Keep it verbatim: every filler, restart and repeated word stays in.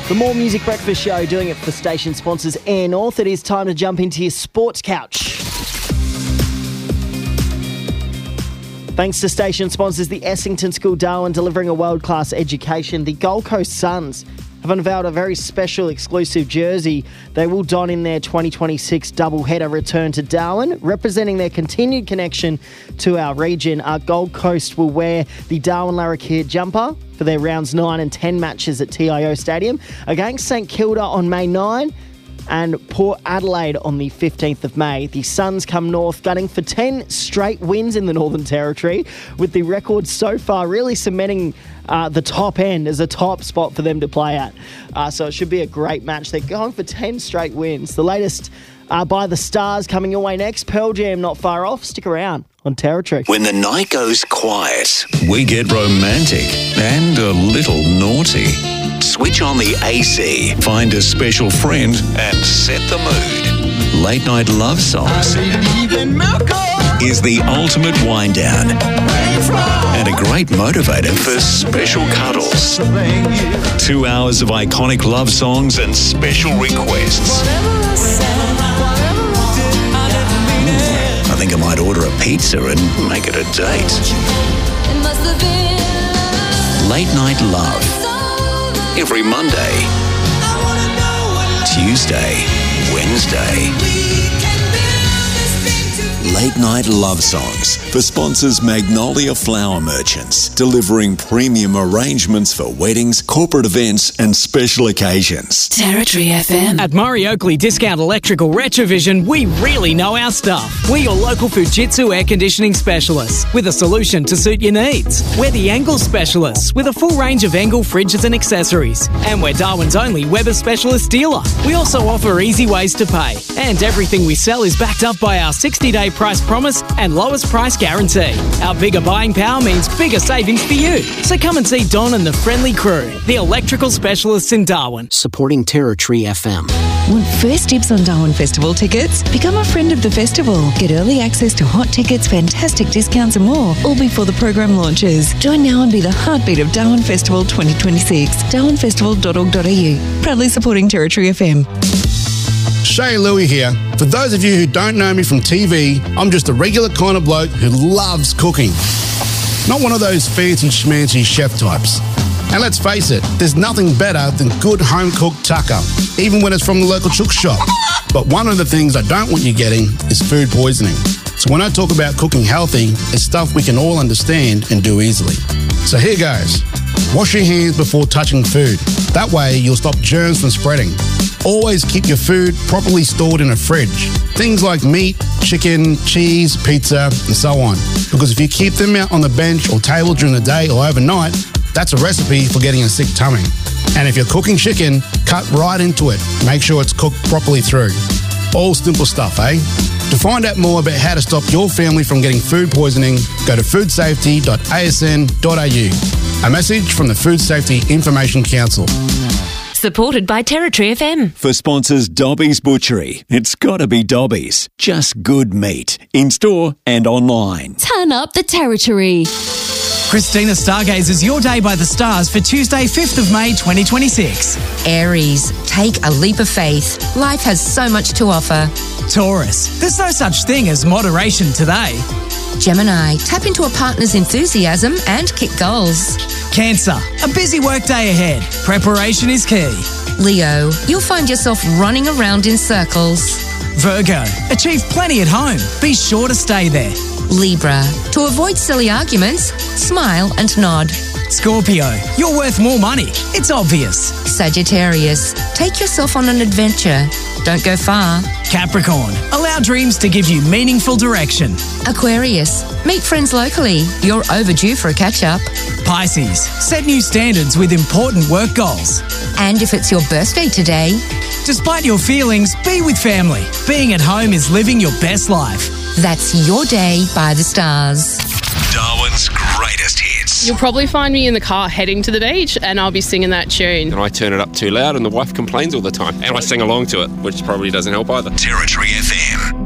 The More Music Breakfast Show, doing it for station sponsors Air North. It is time to jump into your sports couch. Thanks to station sponsors, the Essington School Darwin, delivering a world-class education. The Gold Coast Suns have unveiled a very special exclusive jersey. They will don in their twenty twenty-six doubleheader return to Darwin, representing their continued connection to our region. Our Gold Coast will wear the Darwin Larrakia jumper for their rounds nine and ten matches at T I O Stadium against St Kilda on May ninth and Port Adelaide on the fifteenth of May. The Suns come north gunning for ten straight wins in the Northern Territory, with the record so far really cementing uh, the top end as a top spot for them to play at. Uh, so it should be a great match. They're going for ten straight wins. The latest uh, by the Stars coming your way next. Pearl Jam not far off. Stick around on Territory. When the night goes quiet, we get romantic and a little naughty. Switch on the A C, find a special friend and set the mood. Late Night Love Songs is the ultimate wind down and a great motivator for special cuddles. Two hours of iconic love songs and special requests. I think I might order a pizza and make it a date. Late Night Love. Every Monday, Tuesday, Wednesday. Late Night Love Songs for sponsors Magnolia Flower Merchants, delivering premium arrangements for weddings, corporate events and special occasions. Territory F M. At Murray Oakley Discount Electrical Retrovision, we really know our stuff. We're your local Fujitsu air conditioning specialists with a solution to suit your needs. We're the Engel specialists with a full range of Engel fridges and accessories. And we're Darwin's only Weber specialist dealer. We also offer easy ways to pay. And everything we sell is backed up by our sixty-day price promise and lowest price guarantee. Our bigger buying power means bigger savings for you. So come and see Don and the friendly crew, the electrical specialists in Darwin. Supporting Territory F M. Want first dibs on Darwin Festival tickets? Become a friend of the festival. Get early access to hot tickets, fantastic discounts and more, all before the program launches. Join now and be the heartbeat of Darwin Festival twenty twenty-six. darwin festival dot org dot a u. Proudly supporting Territory F M. Shay Louie here. For those of you who don't know me from T V, I'm just a regular kind of bloke who loves cooking. Not one of those fancy schmancy chef types. And let's face it, there's nothing better than good home-cooked tucker, even when it's from the local chook shop. But one of the things I don't want you getting is food poisoning. So when I talk about cooking healthy, it's stuff we can all understand and do easily. So here goes. Wash your hands before touching food. That way you'll stop germs from spreading. Always keep your food properly stored in a fridge. Things like meat, chicken, cheese, pizza, and so on. Because if you keep them out on the bench or table during the day or overnight, that's a recipe for getting a sick tummy. And if you're cooking chicken, cut right into it. Make sure it's cooked properly through. All simple stuff, eh? To find out more about how to stop your family from getting food poisoning, go to food safety dot a s n dot a u. A message from the Food Safety Information Council. Supported by Territory F M. For sponsors Dobby's Butchery, it's got to be Dobby's. Just good meat, in-store and online. Turn up the Territory. Christina stargazes your day by the stars for Tuesday, fifth of May, twenty twenty-six. Aries, take a leap of faith. Life has so much to offer. Taurus, there's no such thing as moderation today. Gemini, tap into a partner's enthusiasm and kick goals. Cancer, a busy workday ahead. Preparation is key. Leo, you'll find yourself running around in circles. Virgo, achieve plenty at home. Be sure to stay there. Libra, to avoid silly arguments, smile and nod. Scorpio, you're worth more money. It's obvious. Sagittarius, take yourself on an adventure. Don't go far. Capricorn, allow dreams to give you meaningful direction. Aquarius, meet friends locally. You're overdue for a catch-up. Pisces, set new standards with important work goals. And if it's your birthday today, despite your feelings, be with family. Being at home is living your best life. That's your day by the stars. Darwin's greatest hits. You'll probably find me in the car heading to the beach and I'll be singing that tune. And I turn it up too loud and the wife complains all the time. And I sing along to it, which probably doesn't help either. Territory F M.